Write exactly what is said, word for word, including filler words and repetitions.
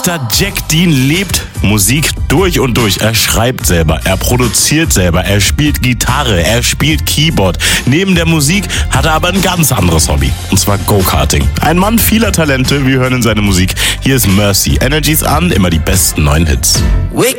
Mister Jack Dean lebt Musik durch und durch. Er schreibt selber, er produziert selber, er spielt Gitarre, er spielt Keyboard. Neben der Musik hat er aber ein ganz anderes Hobby, und zwar Go-Karting. Ein Mann vieler Talente, wir hören in seine Musik. Hier ist Mercy. Energies an, immer die besten neuen Hits.